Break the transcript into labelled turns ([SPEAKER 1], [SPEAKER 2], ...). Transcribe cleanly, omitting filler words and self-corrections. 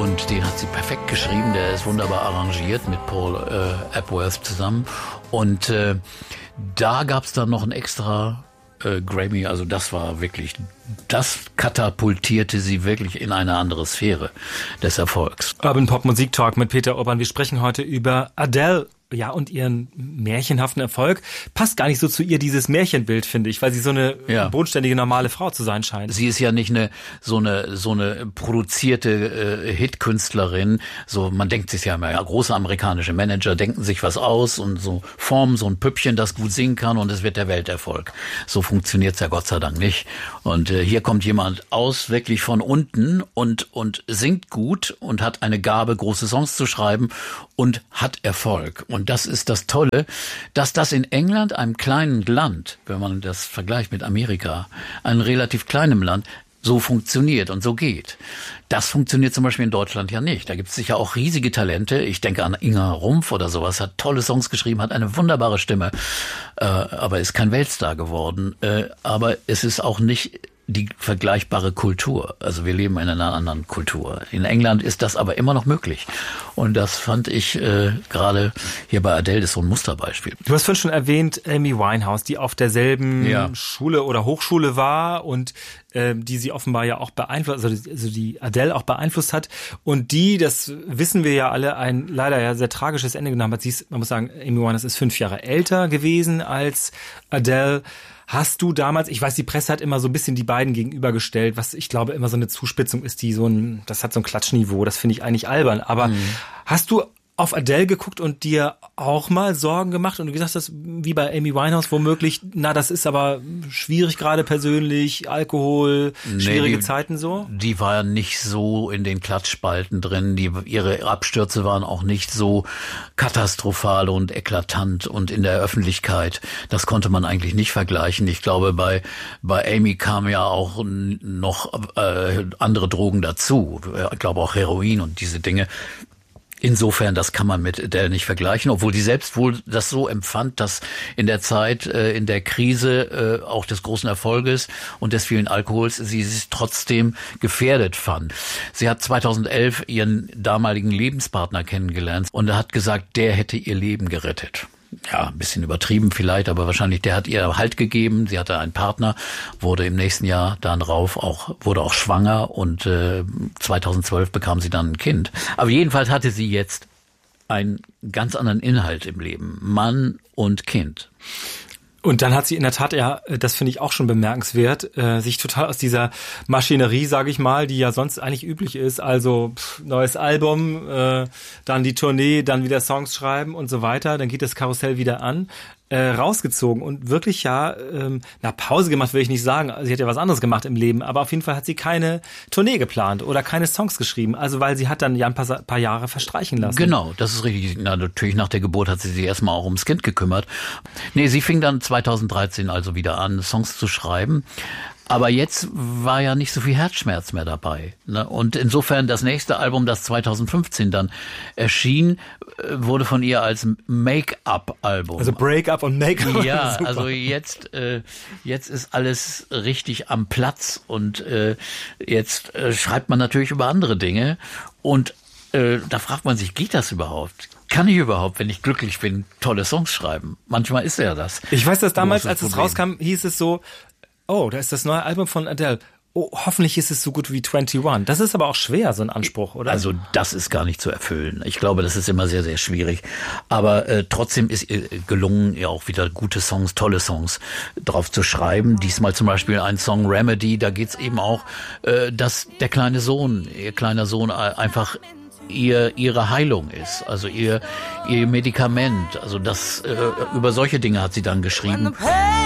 [SPEAKER 1] Und den hat sie perfekt geschrieben, der ist wunderbar arrangiert mit Paul Epworth zusammen. Und da gab's dann noch ein extra Grammy, also das war wirklich, das katapultierte sie wirklich in eine andere Sphäre des Erfolgs.
[SPEAKER 2] Urban Pop Musik Talk mit Peter Urban. Wir sprechen heute über Adele. Ja, und ihren märchenhaften Erfolg. Passt gar nicht so zu ihr, dieses Märchenbild, finde ich, weil sie so eine bodenständige, normale Frau zu sein scheint.
[SPEAKER 1] Sie ist ja nicht so eine produzierte Hitkünstlerin. So, man denkt sich ja immer, ja, große amerikanische Manager denken sich was aus und so formen so ein Püppchen, das gut singen kann und es wird der Welterfolg. So funktioniert's ja Gott sei Dank nicht. Und hier kommt jemand aus, wirklich von unten und singt gut und hat eine Gabe, große Songs zu schreiben und hat Erfolg. Und das ist das Tolle, dass das in England, einem kleinen Land, wenn man das vergleicht mit Amerika, einem relativ kleinen Land, so funktioniert und so geht. Das funktioniert zum Beispiel in Deutschland ja nicht. Da gibt es sicher auch riesige Talente. Ich denke an Inga Rumpf oder sowas, hat tolle Songs geschrieben, hat eine wunderbare Stimme, aber ist kein Weltstar geworden. Aber es ist auch nicht die vergleichbare Kultur. Also wir leben in einer anderen Kultur. In England ist das aber immer noch möglich. Und das fand ich gerade hier bei Adele ist so ein Musterbeispiel.
[SPEAKER 2] Du hast vorhin schon erwähnt, Amy Winehouse, die auf derselben Schule oder Hochschule war und die sie offenbar ja auch beeinflusst, also die Adele auch beeinflusst hat und die, das wissen wir ja alle, ein leider ja sehr tragisches Ende genommen hat. Sie ist, man muss sagen, Amy Winehouse ist 5 Jahre älter gewesen als Adele. Hast du damals, ich weiß, die Presse hat immer so ein bisschen die beiden gegenübergestellt, was ich glaube immer so eine Zuspitzung ist, die das hat so ein Klatschniveau, das finde ich eigentlich albern. Aber hast du auf Adele geguckt und dir auch mal Sorgen gemacht und du gesagt hast, wie bei Amy Winehouse womöglich, das ist aber schwierig gerade persönlich, Alkohol, schwierige Zeiten so?
[SPEAKER 1] Die war ja nicht so in den Klatschspalten drin, ihre Abstürze waren auch nicht so katastrophal und eklatant und in der Öffentlichkeit. Das konnte man eigentlich nicht vergleichen. Ich glaube, bei Amy kamen ja auch noch andere Drogen dazu. Ich glaube auch Heroin und diese Dinge. Insofern, das kann man mit Adele nicht vergleichen, obwohl die selbst wohl das so empfand, dass in der Zeit, in der Krise auch des großen Erfolges und des vielen Alkohols, sie sich trotzdem gefährdet fand. Sie hat 2011 ihren damaligen Lebenspartner kennengelernt und hat gesagt, der hätte ihr Leben gerettet. Ja, ein bisschen übertrieben vielleicht, aber wahrscheinlich der hat ihr Halt gegeben. Sie hatte einen Partner, wurde im nächsten Jahr dann wurde auch schwanger und 2012 bekam sie dann ein Kind. Aber jedenfalls hatte sie jetzt einen ganz anderen Inhalt im Leben. Mann und Kind.
[SPEAKER 2] Und dann hat sie in der Tat, ja, das finde ich auch schon bemerkenswert, sich total aus dieser Maschinerie, sage ich mal, die ja sonst eigentlich üblich ist, also neues Album, dann die Tournee, dann wieder Songs schreiben und so weiter, dann geht das Karussell wieder an, rausgezogen und wirklich Pause gemacht will ich nicht sagen, sie hat ja was anderes gemacht im Leben, aber auf jeden Fall hat sie keine Tournee geplant oder keine Songs geschrieben, also weil sie hat dann ja ein paar Jahre verstreichen lassen.
[SPEAKER 1] Genau, das ist richtig. Natürlich nach der Geburt hat sie sich erstmal auch ums Kind gekümmert. Nee, sie fing dann 2013 also wieder an, Songs zu schreiben. Aber jetzt war ja nicht so viel Herzschmerz mehr dabei. Ne? Und insofern das nächste Album, das 2015 dann erschien, wurde von ihr als Make-up-Album.
[SPEAKER 2] Also Break-up und Make-up.
[SPEAKER 1] Ja, also jetzt ist alles richtig am Platz und jetzt schreibt man natürlich über andere Dinge und da fragt man sich, geht das überhaupt? Kann ich überhaupt, wenn ich glücklich bin, tolle Songs schreiben? Manchmal ist ja das.
[SPEAKER 2] Ich weiß, dass damals, als es rauskam, hieß es so, oh, da ist das neue Album von Adele. Oh, hoffentlich ist es so gut wie 21. Das ist aber auch schwer, so ein Anspruch, oder?
[SPEAKER 1] Also das ist gar nicht zu erfüllen. Ich glaube, das ist immer sehr, sehr schwierig. Aber trotzdem ist ihr gelungen, ja auch wieder gute Songs, tolle Songs drauf zu schreiben. Diesmal zum Beispiel ein Song Remedy, da geht's eben auch, dass ihr kleiner Sohn einfach ihre Heilung ist, also ihr Medikament. Also das über solche Dinge hat sie dann geschrieben.